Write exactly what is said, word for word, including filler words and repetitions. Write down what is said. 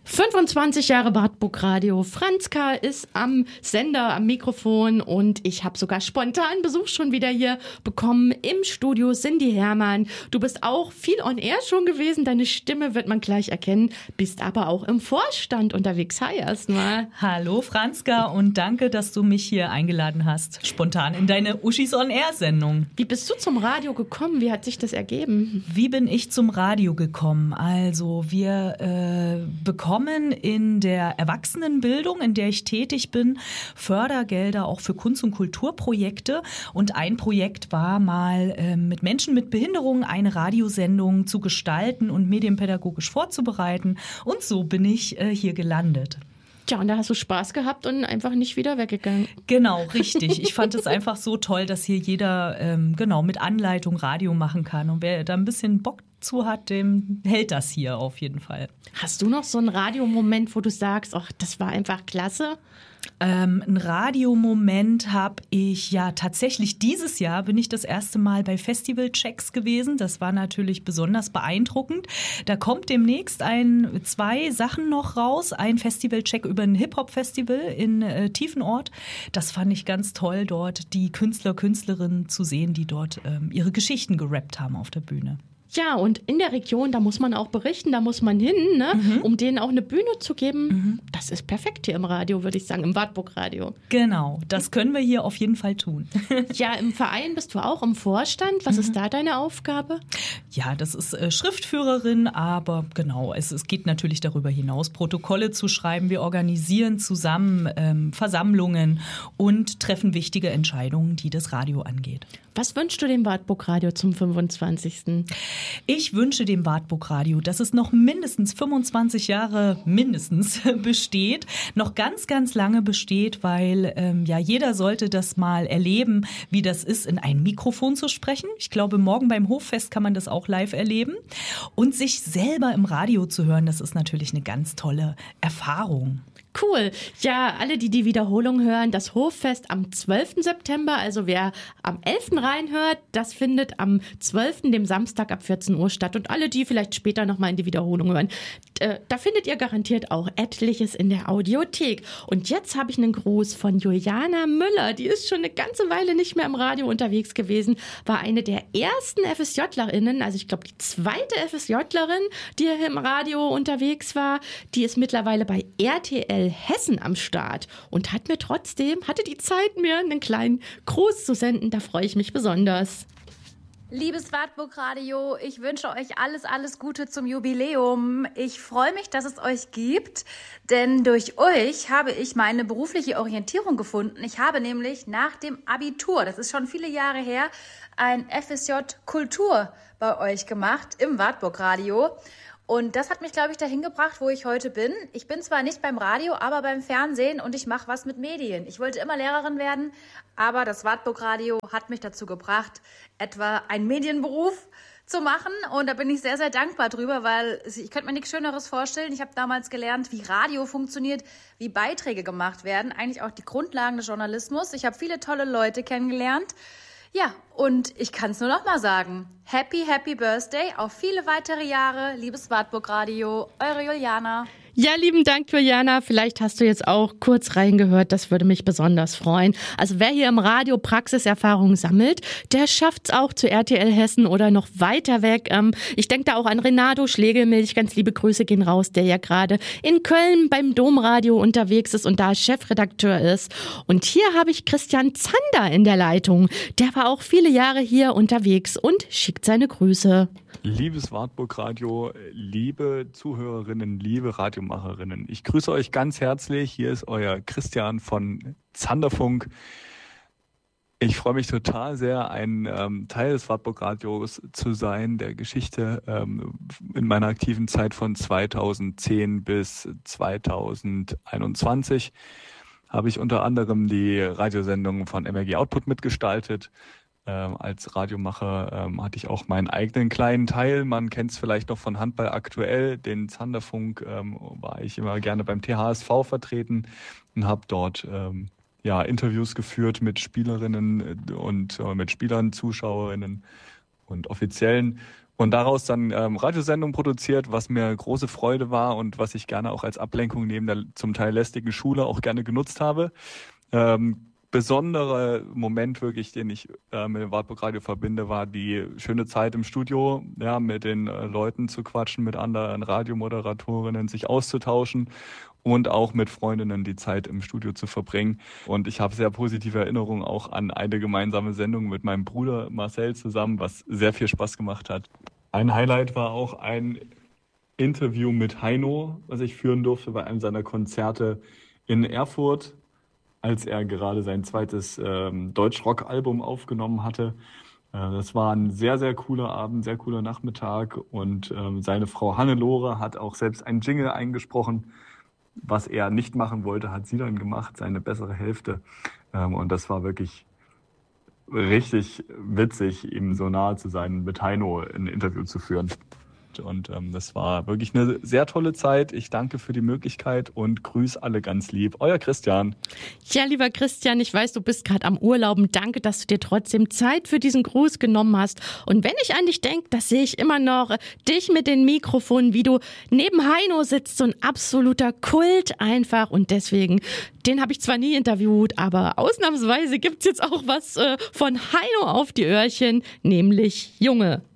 fünfundzwanzig Jahre Wartburg Radio. Franzka ist am Sender, am Mikrofon und ich habe sogar spontan Besuch schon wieder hier bekommen im Studio. Cindy Hermann, du bist auch viel on air schon gewesen, deine Stimme wird man gleich erkennen, bist aber auch im Vorstand unterwegs. Hi erstmal. Hallo Franzka und danke, dass du mich hier eingeladen hast, spontan in deine Uschis on Air Sendung. Wie bist du zum Radio gekommen? Wie hat sich das ergeben? Wie bin ich zum Radio gekommen? Also wir äh, bekommen in der Erwachsenenbildung, in der ich tätig bin, Fördergelder auch für Kunst- und Kulturprojekte. Und ein Projekt war mal äh, mit Menschen mit Behinderung eine Radiosendung zu gestalten und medienpädagogisch vorzubereiten. Und so bin ich äh, hier gelandet. Ja, und da hast du Spaß gehabt und einfach nicht wieder weggegangen. Genau, richtig. Ich fand es einfach so toll, dass hier jeder ähm, genau mit Anleitung Radio machen kann. Und wer da ein bisschen Bock zu hat, dem hält das hier auf jeden Fall. Hast du noch so einen Radiomoment, wo du sagst, ach, das war einfach klasse? Ähm, ein Radiomoment habe ich ja tatsächlich dieses Jahr bin ich das erste Mal bei Festivalchecks gewesen. Das war natürlich besonders beeindruckend. Da kommt demnächst ein, zwei Sachen noch raus. Ein Festivalcheck über ein Hip-Hop-Festival in äh, Tiefenort. Das fand ich ganz toll, dort die Künstler, Künstlerinnen zu sehen, die dort ähm, ihre Geschichten gerappt haben auf der Bühne. Ja, und in der Region, da muss man auch berichten, da muss man hin, ne, mhm. um denen auch eine Bühne zu geben. Mhm. Das ist perfekt hier im Radio, würde ich sagen, im Wartburg Radio. Genau, das können wir hier auf jeden Fall tun. Ja, im Verein bist du auch im Vorstand. Was mhm. ist da deine Aufgabe? Ja, das ist äh, Schriftführerin, aber genau, es, es geht natürlich darüber hinaus, Protokolle zu schreiben. Wir organisieren zusammen ähm, Versammlungen und treffen wichtige Entscheidungen, die das Radio angeht. Was wünschst du dem Wartburg Radio zum fünfundzwanzigsten? Ich wünsche dem Wartburg Radio, dass es noch mindestens fünfundzwanzig Jahre mindestens besteht, noch ganz, ganz lange besteht, weil ähm, ja jeder sollte das mal erleben, wie das ist, in ein Mikrofon zu sprechen. Ich glaube, morgen beim Hoffest kann man das auch live erleben. Und sich selber im Radio zu hören, das ist natürlich eine ganz tolle Erfahrung. Cool. Ja, alle, die die Wiederholung hören, das Hoffest am zwölften September, also wer am elften reinhört, das findet am zwölften, dem Samstag ab vierzehn Uhr statt. Und alle, die vielleicht später nochmal in die Wiederholung hören, äh, da findet ihr garantiert auch etliches in der Audiothek. Und jetzt habe ich einen Gruß von Juliana Müller, die ist schon eine ganze Weile nicht mehr im Radio unterwegs gewesen, war eine der ersten FSJlerinnen, also ich glaube die zweite FSJlerin, die hier im Radio unterwegs war, die ist mittlerweile bei R T L Hessen am Start und hat mir trotzdem, hatte die Zeit, mir einen kleinen Gruß zu senden. Da freue ich mich besonders. Liebes Wartburg Radio, ich wünsche euch alles, alles Gute zum Jubiläum. Ich freue mich, dass es euch gibt, denn durch euch habe ich meine berufliche Orientierung gefunden. Ich habe nämlich nach dem Abitur, das ist schon viele Jahre her, ein F S J Kultur bei euch gemacht im Wartburg Radio. Und das hat mich, glaube ich, dahin gebracht, wo ich heute bin. Ich bin zwar nicht beim Radio, aber beim Fernsehen und ich mache was mit Medien. Ich wollte immer Lehrerin werden, aber das Wartburg Radio hat mich dazu gebracht, etwa einen Medienberuf zu machen. Und da bin ich sehr, sehr dankbar drüber, weil ich könnte mir nichts Schöneres vorstellen. Ich habe damals gelernt, wie Radio funktioniert, wie Beiträge gemacht werden, eigentlich auch die Grundlagen des Journalismus. Ich habe viele tolle Leute kennengelernt. Ja, und ich kann es nur noch mal sagen. Happy, happy Birthday auf viele weitere Jahre. Liebes Wartburg Radio, eure Juliana. Ja, lieben Dank, Juliana. Vielleicht hast du jetzt auch kurz reingehört. Das würde mich besonders freuen. Also wer hier im Radio Praxiserfahrung sammelt, der schafft's auch zu R T L Hessen oder noch weiter weg. Ähm, ich denke da auch an Renato Schlegelmilch. Ganz liebe Grüße gehen raus, der ja gerade in Köln beim Domradio unterwegs ist und da Chefredakteur ist. Und hier habe ich Christian Zander in der Leitung. Der war auch viele Jahre hier unterwegs und schickt seine Grüße. Liebes Wartburg Radio, liebe Zuhörerinnen, liebe Radiomacherinnen, ich grüße euch ganz herzlich. Hier ist euer Christian von Zanderfunk. Ich freue mich total sehr, ein ähm, Teil des Wartburg Radios zu sein, der Geschichte ähm, in meiner aktiven Zeit von zweitausendzehn bis zweitausendeinundzwanzig habe ich unter anderem die Radiosendungen von M R G Output mitgestaltet. Ähm, als Radiomacher ähm, hatte ich auch meinen eigenen kleinen Teil. Man kennt es vielleicht noch von Handball aktuell. Den Zanderfunk ähm, war ich immer gerne beim T H S V vertreten und habe dort ähm, ja, Interviews geführt mit Spielerinnen und äh, mit Spielern, Zuschauerinnen und Offiziellen. Und daraus dann ähm, Radiosendungen produziert, was mir große Freude war und was ich gerne auch als Ablenkung neben der zum Teil lästigen Schule auch gerne genutzt habe. Ähm, besonderer Moment wirklich, den ich äh, mit dem Wartburg Radio verbinde, war die schöne Zeit im Studio, ja, mit den äh, Leuten zu quatschen, mit anderen Radiomoderatorinnen sich auszutauschen und auch mit Freundinnen die Zeit im Studio zu verbringen. Und ich habe sehr positive Erinnerungen auch an eine gemeinsame Sendung mit meinem Bruder Marcel zusammen, was sehr viel Spaß gemacht hat. Ein Highlight war auch ein Interview mit Heino, was ich führen durfte bei einem seiner Konzerte in Erfurt, als er gerade sein zweites ähm, Deutschrock-Album aufgenommen hatte. Äh, das war ein sehr, sehr cooler Abend, sehr cooler Nachmittag. Und ähm, seine Frau Hannelore hat auch selbst einen Jingle eingesprochen. Was er nicht machen wollte, hat sie dann gemacht, seine bessere Hälfte. Ähm, und das war wirklich richtig witzig, ihm so nahe zu sein, mit Heino ein Interview zu führen. Und ähm, das war wirklich eine sehr tolle Zeit. Ich danke für die Möglichkeit und grüße alle ganz lieb. Euer Christian. Ja, lieber Christian, ich weiß, du bist gerade am Urlauben. Danke, dass du dir trotzdem Zeit für diesen Gruß genommen hast. Und wenn ich an dich denke, das sehe ich immer noch dich mit den Mikrofonen, wie du neben Heino sitzt. So ein absoluter Kult einfach. Und deswegen, den habe ich zwar nie interviewt, aber ausnahmsweise gibt's jetzt auch was äh, von Heino auf die Öhrchen, nämlich Junge.